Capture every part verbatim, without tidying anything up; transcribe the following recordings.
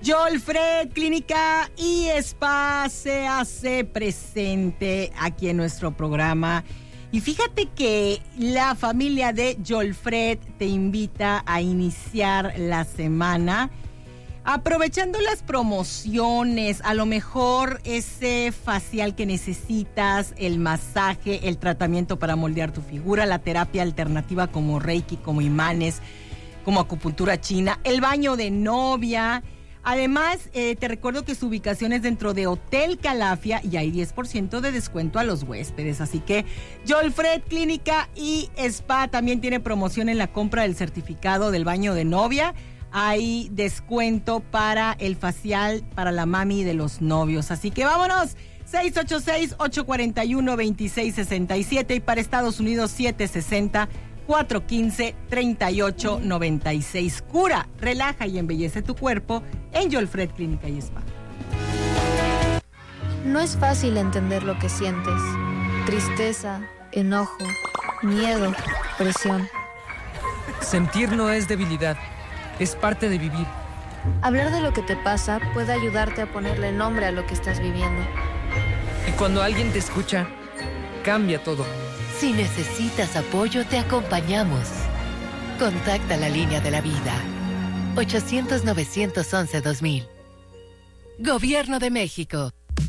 Jolfred Clínica y Spa se hace presente aquí en nuestro programa. Y fíjate que la familia de Jolfred te invita a iniciar la semana aprovechando las promociones, a lo mejor ese facial que necesitas, el masaje, el tratamiento para moldear tu figura, la terapia alternativa como Reiki, como imanes, como acupuntura china, el baño de novia. Además, eh, te recuerdo que su ubicación es dentro de Hotel Calafia y hay diez por ciento de descuento a los huéspedes. Así que Jolfred Clínica y Spa también tiene promoción en la compra del certificado del baño de novia. Hay descuento para el facial para la mami de los novios. Así que vámonos, seis ocho seis, ocho cuatro uno, dos seis seis siete y para Estados Unidos siete seis cero, cuatro uno cinco, tres ocho nueve seis. Cura, relaja y embellece tu cuerpo en Jolfred Clínica y Spa. No es fácil entender lo que sientes. Tristeza, enojo, miedo, presión. Sentir no es debilidad. Es parte de vivir. Hablar de lo que te pasa puede ayudarte a ponerle nombre a lo que estás viviendo. Y cuando alguien te escucha, cambia todo. Si necesitas apoyo, te acompañamos. Contacta la línea de la vida. ochocientos, novecientos once, dos mil. Gobierno de México.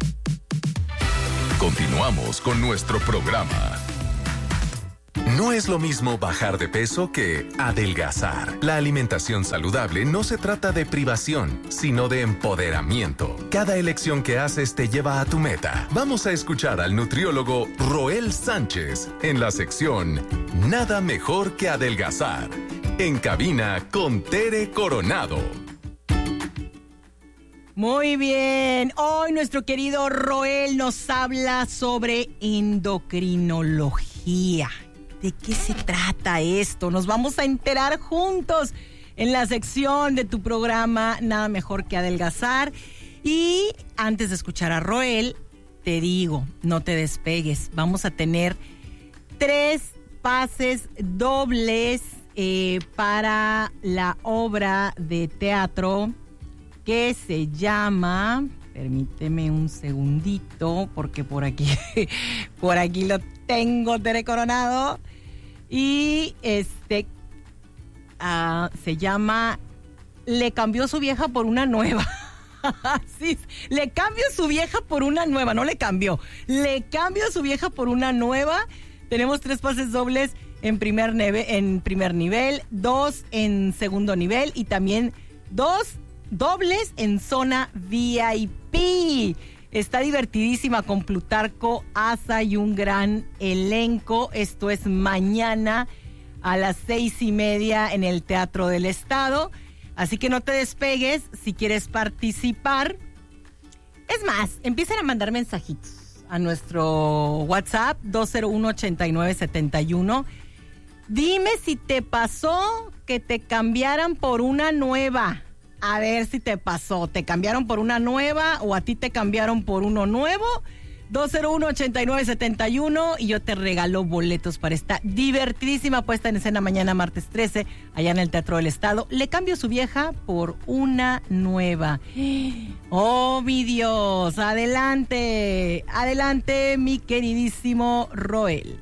Continuamos con nuestro programa. No es lo mismo bajar de peso que adelgazar. La alimentación saludable no se trata de privación, sino de empoderamiento. Cada elección que haces te lleva a tu meta. Vamos a escuchar al nutriólogo Roel Sánchez en la sección Nada mejor que adelgazar. En cabina con Tere Coronado. Muy bien, hoy nuestro querido Roel nos habla sobre endocrinología. ¿De qué se trata esto? Nos vamos a enterar juntos en la sección de tu programa Nada Mejor que Adelgazar. Y antes de escuchar a Roel, te digo, no te despegues. Vamos a tener tres pases dobles eh, para la obra de teatro que se llama... Permíteme un segundito, porque por aquí, por aquí lo tengo, Tere Coronado. Y este uh, se llama Le cambió su vieja por una nueva. Sí, le cambió su vieja por una nueva, no le cambió. Le cambió su vieja por una nueva. Tenemos tres pases dobles en primer, neve, en primer nivel, dos en segundo nivel y también dos dobles en zona V I P. Está divertidísima con Plutarco Asa y un gran elenco. Esto es mañana a las seis y media en el Teatro del Estado. Así que no te despegues si quieres participar. Es más, empiecen a mandar mensajitos a nuestro WhatsApp dos cero uno, ochenta y nueve, setenta y uno. Dime si te pasó que te cambiaran por una nueva. A ver si te pasó, ¿te cambiaron por una nueva o a ti te cambiaron por uno nuevo? dos cero uno, ochenta y nueve, setenta y uno y yo te regalo boletos para esta divertidísima puesta en escena mañana martes trece, allá en el Teatro del Estado. Le cambio su vieja por una nueva. ¡Oh, mi Dios! Adelante, adelante, mi queridísimo Roel.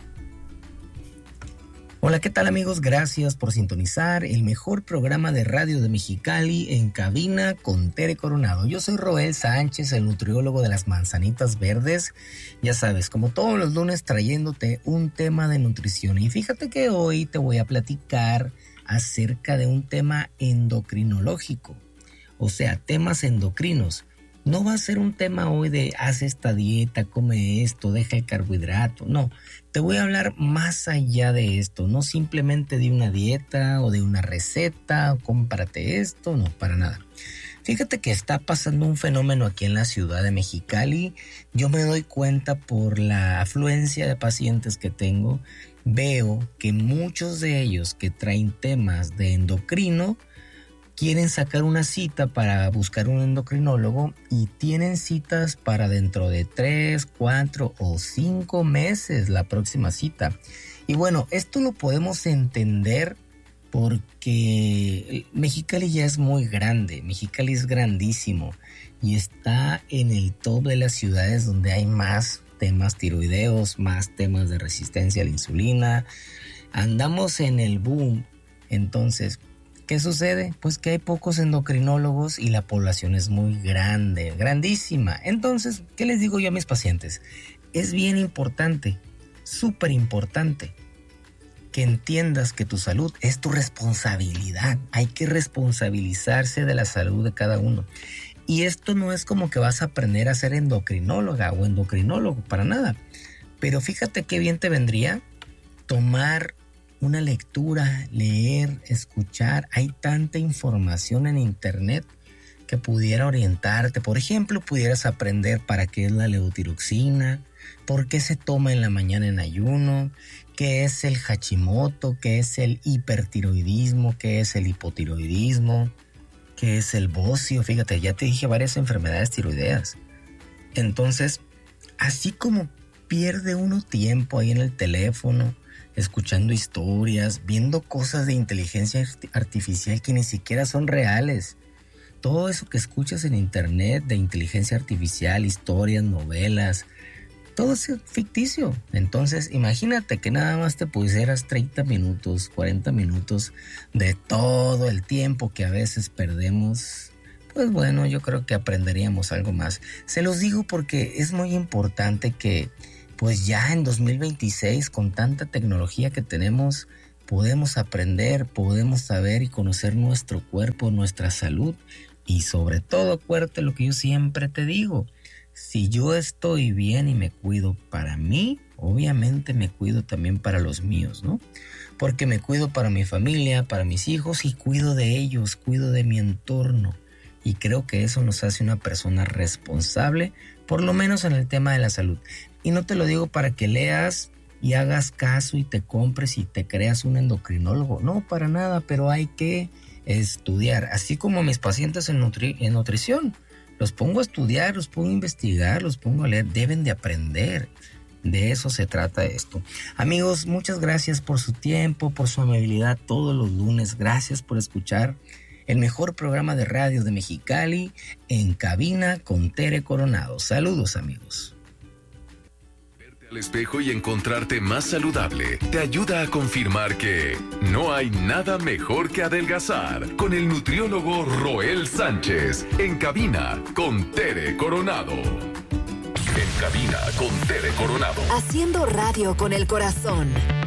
Hola, ¿qué tal amigos? Gracias por sintonizar el mejor programa de radio de Mexicali en cabina con Tere Coronado. Yo soy Roel Sánchez, el nutriólogo de las manzanitas verdes. Ya sabes, como todos los lunes trayéndote un tema de nutrición. Y fíjate que hoy te voy a platicar acerca de un tema endocrinológico. O sea, temas endocrinos. No va a ser un tema hoy de haz esta dieta, come esto, deja el carbohidrato. No, te voy a hablar más allá de esto. No simplemente de una dieta o de una receta, cómprate esto, no, para nada. Fíjate que está pasando un fenómeno aquí en la ciudad de Mexicali. Yo me doy cuenta por la afluencia de pacientes que tengo. Veo que muchos de ellos que traen temas de endocrino quieren sacar una cita para buscar un endocrinólogo y tienen citas para dentro de tres, cuatro o cinco meses la próxima cita. Y bueno, esto lo podemos entender porque Mexicali ya es muy grande, Mexicali es grandísimo y está en el top de las ciudades donde hay más temas tiroideos, más temas de resistencia a la insulina. Andamos en el boom. Entonces, ¿qué sucede? Pues que hay pocos endocrinólogos y la población es muy grande, grandísima. Entonces, ¿qué les digo yo a mis pacientes? Es bien importante, súper importante, que entiendas que tu salud es tu responsabilidad. Hay que responsabilizarse de la salud de cada uno. Y esto no es como que vas a aprender a ser endocrinóloga o endocrinólogo, para nada. Pero fíjate qué bien te vendría tomar una lectura, leer, escuchar. Hay tanta información en internet que pudiera orientarte. Por ejemplo, pudieras aprender para qué es la levotiroxina, por qué se toma en la mañana en ayuno, qué es el Hashimoto, qué es el hipertiroidismo, qué es el hipotiroidismo, qué es el bocio. Fíjate, ya te dije varias enfermedades tiroideas. Entonces, así como pierde uno tiempo ahí en el teléfono, escuchando historias, viendo cosas de inteligencia artificial que ni siquiera son reales. Todo eso que escuchas en internet de inteligencia artificial, historias, novelas, todo es ficticio. Entonces, imagínate que nada más te pusieras treinta minutos, cuarenta minutos de todo el tiempo que a veces perdemos. Pues bueno, yo creo que aprenderíamos algo más. Se los digo porque es muy importante que pues ya en dos mil veintiséis, con tanta tecnología que tenemos, podemos aprender, podemos saber y conocer nuestro cuerpo, nuestra salud. Y sobre todo, acuérdate lo que yo siempre te digo. Si yo estoy bien y me cuido para mí, obviamente me cuido también para los míos, ¿no? Porque me cuido para mi familia, para mis hijos y cuido de ellos, cuido de mi entorno. Y creo que eso nos hace una persona responsable, por lo menos en el tema de la salud. Y no te lo digo para que leas y hagas caso y te compres y te creas un endocrinólogo. No, para nada, pero hay que estudiar. Así como mis pacientes en, nutri- en nutrición. Los pongo a estudiar, los pongo a investigar, los pongo a leer. Deben de aprender. De eso se trata esto. Amigos, muchas gracias por su tiempo, por su amabilidad todos los lunes. Gracias por escuchar el mejor programa de radio de Mexicali, En Cabina con Tere Coronado. Saludos, amigos. Al espejo y encontrarte más saludable te ayuda a confirmar que no hay nada mejor que adelgazar con el nutriólogo Roel Sánchez en Cabina con Tere Coronado. En Cabina con Tere Coronado. Haciendo radio con el corazón.